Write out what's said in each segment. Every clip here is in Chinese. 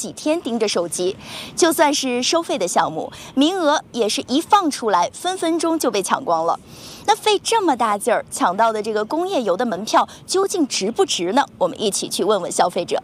几天盯着手机。就算是收费的项目，名额也是一放出来，分分钟就被抢光了。那费这么大劲儿抢到的这个工业游的门票，究竟值不值呢？我们一起去问问消费者。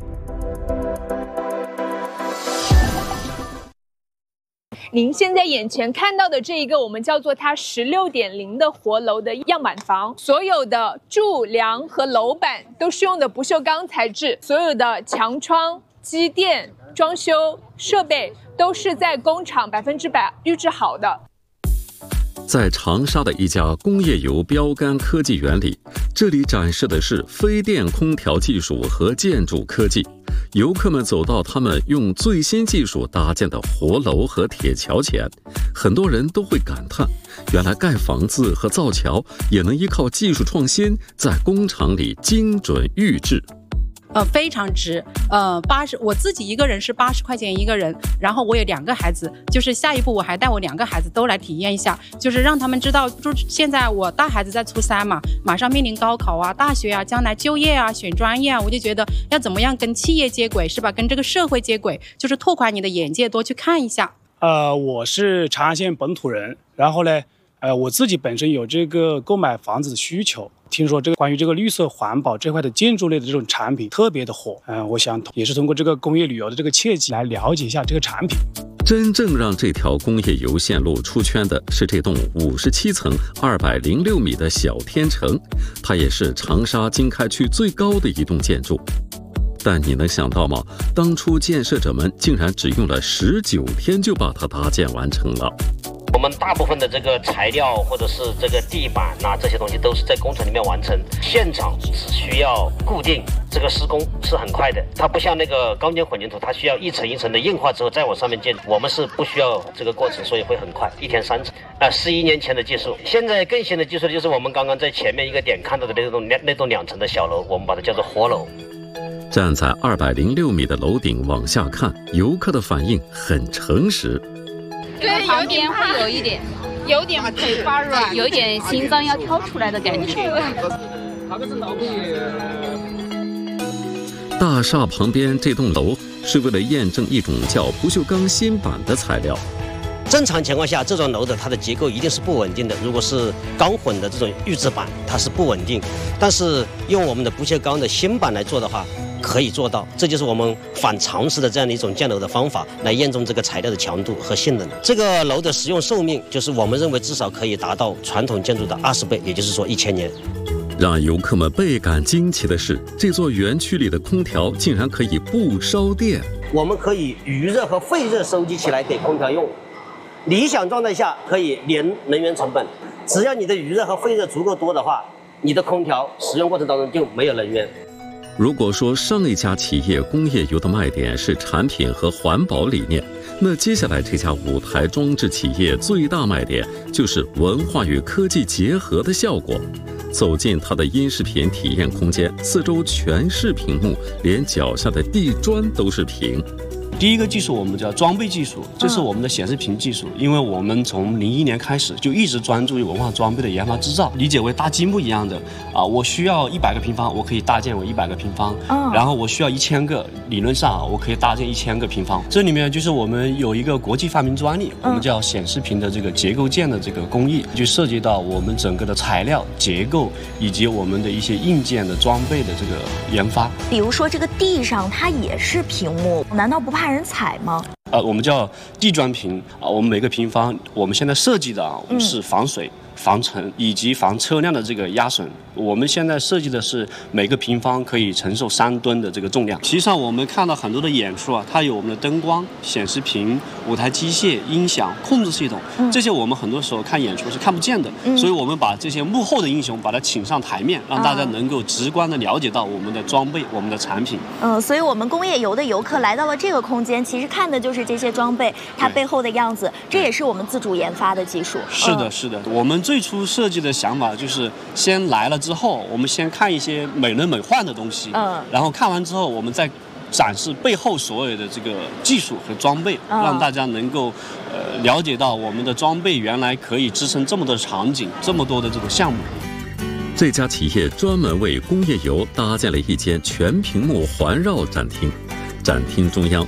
您现在眼前看到的这一个，我们叫做它16.0的活楼的样板房，所有的柱梁和楼板都是用的不锈钢材质，所有的墙窗、机电、装修设备都是在工厂100%预制好的。 在长沙的一家工业油标杆科技园里，这里展示的是飞电空调技术和建筑科技。游客们走到他们用最新技术搭建的活楼和铁桥前，很多人都会感叹，原来盖房子和造桥也能依靠技术创新，在工厂里精准预制。 非常值。我自己一个人是80块钱一个人，然后我有2个孩子，就是下一步我还带我2个孩子都来体验一下，就是让他们知道，就现在我大孩子在初3嘛，马上面临高考啊、大学啊、将来就业啊、选专业啊，我就觉得要怎么样跟企业接轨，是吧？跟这个社会接轨，就是拓宽你的眼界，多去看一下。 我是长安县本土人，然后呢，我自己本身有这个购买房子的需求。听说这个关于这个绿色环保这块的建筑类的这种产品特别的火，我想也是通过这个工业旅游的这个契机来了解一下这个产品。 真正让这条工业油线路出圈的是这栋57层、206米的小天成，它也是长沙经开区最高的一栋建筑。但你能想到吗？当初建设者们竟然只用了19天就把它搭建完成了。 我们大部分的这个材料或者是这个地板这些东西都是在工厂里面完成，现场只需要固定，这个施工是很快的。它不像那个钢筋混凝土，它需要一层一层的硬化之后再往上面建，我们是不需要这个过程，所以会很快，1天3层。11年前的技术，现在更新的技术就是我们刚刚在前面一个点看到的那栋2层的小楼，我们把它叫做活楼。 站在206米的楼顶往下看，游客的反应很诚实。 对，有点会有点腿发软，有一点心脏要跳出来的感觉。 大厦旁边这栋楼是为了验证一种叫不锈钢锌板的材料。 正常情况下，这种楼的它的结构一定是不稳定的。如果是钢混的这种预制板，它是不稳定。但是用我们的不锈钢的锌板来做的话，可以做到。这就是我们反常识的这样的一种建楼的方法，来验证这个材料的强度和性能。这个楼的使用寿命，就是我们认为至少可以达到传统建筑的20倍，也就是说1000年。 让游客们倍感惊奇的是，这座园区里的空调竟然可以不烧电。 我们可以余热和废热收集起来给空调用。理想状态下可以零能源成本，只要你的余热和废热足够多的话，你的空调使用过程当中就没有能源。 如果说上一家企业工业油的卖点是产品和环保理念，那接下来这家舞台装置企业最大卖点就是文化与科技结合的效果。走进它的音视频体验空间，四周全是屏幕，连脚下的地砖都是屏。 第一个技术我们叫装备技术，这是我们的显示屏技术。因为我们从01年开始就一直专注于文化装备的研发制造，理解为搭积木一样的我需要100个平方，我可以搭建为100个平方，然后我需要1000个，理论上我可以搭建1000个平方。这里面就是我们有一个国际发明专利，我们叫显示屏的这个结构件的这个工艺，就涉及到我们整个的材料结构以及我们的一些硬件的装备的这个研发。 比如说这个地上它也是屏幕，难道不怕人踩吗？ 我们叫地砖屏我们每个平方我们现在设计的是防水、防尘以及防车辆的这个压损。我们现在设计的是每个平方可以承受3吨的这个重量。实际上我们看到很多的演出它有我们的灯光、显示屏、舞台机械、音响、控制系统，这些我们很多时候看演出是看不见的，所以我们把这些幕后的英雄把它请上台面，让大家能够直观的了解到我们的装备、我们的产品。 所以我们工业游的游客来到了这个空间，其实看的就是这些装备它背后的样子，这也是我们自主研发的技术。 是的，是的。我们最初设计的想法就是先来了之后，我们先看一些美轮美奂的东西，然后看完之后，我们再展示背后所有的这个技术和装备，让大家能够了解到我们的装备原来可以支撑这么多场景、这么多的这个项目。 这家企业专门为工业游搭建了一间全屏幕环绕展厅，展厅中央